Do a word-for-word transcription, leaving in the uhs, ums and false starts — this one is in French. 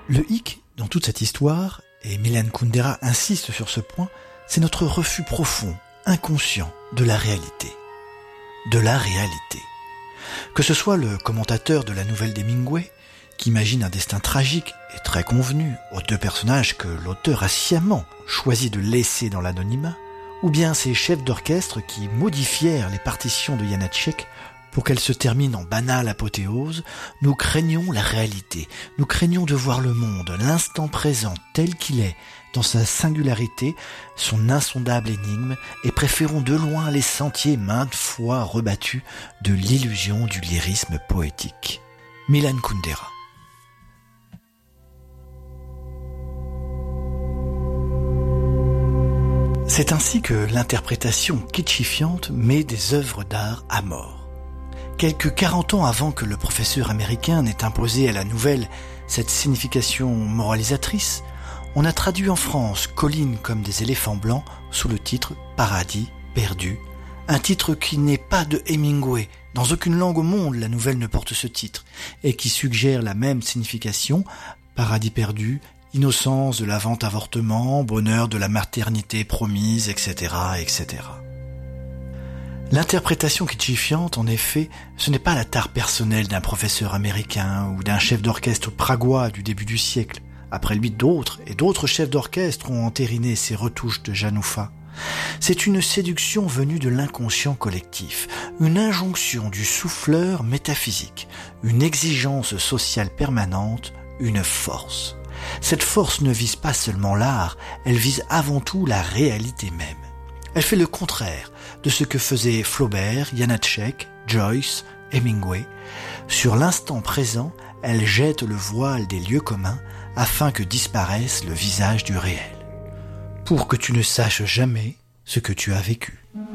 Le hic dans toute cette histoire, et Milan Kundera insiste sur ce point, c'est notre refus profond, inconscient de la réalité. De la réalité. Que ce soit le commentateur de la nouvelle d'Hemingway, qui imagine un destin tragique et très convenu aux deux personnages que l'auteur a sciemment choisi de laisser dans l'anonymat, ou bien ces chefs d'orchestre qui modifièrent les partitions de Janacek pour qu'elles se terminent en banale apothéose, nous craignons la réalité, nous craignons de voir le monde, l'instant présent tel qu'il est, dans sa singularité, son insondable énigme, et préférons de loin les sentiers maintes fois rebattus de l'illusion du lyrisme poétique. Milan Kundera. C'est ainsi que l'interprétation kitschifiante met des œuvres d'art à mort. Quelques quarante ans avant que le professeur américain n'ait imposé à la nouvelle cette signification moralisatrice, on a traduit en France Collines comme des éléphants blancs sous le titre Paradis perdu, un titre qui n'est pas de Hemingway. Dans aucune langue au monde la nouvelle ne porte ce titre, et qui suggère la même signification, paradis perdu, innocence de l'avant-avortement, bonheur de la maternité promise, et cetera, et cetera. L'interprétation kitschifiante, en effet, ce n'est pas la tare personnelle d'un professeur américain ou d'un chef d'orchestre pragois du début du siècle. Après lui, d'autres et d'autres chefs d'orchestre ont entériné ces retouches de Janoufa. C'est une séduction venue de l'inconscient collectif, une injonction du souffleur métaphysique, une exigence sociale permanente, une force. Cette force ne vise pas seulement l'art, elle vise avant tout la réalité même. Elle fait le contraire de ce que faisaient Flaubert, Janacek, Joyce, Hemingway. Sur l'instant présent, elle jette le voile des lieux communs afin que disparaisse le visage du réel, pour que tu ne saches jamais ce que tu as vécu.